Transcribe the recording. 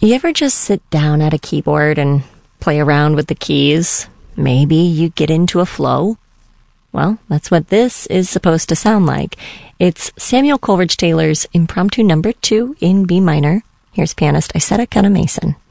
You ever just sit down at a keyboard and play around with the keys? Maybe you get into a flow? Well, that's what this is supposed to sound like. It's Samuel Coleridge Taylor's Impromptu No. 2 in B minor. Here's pianist Isetta Mason.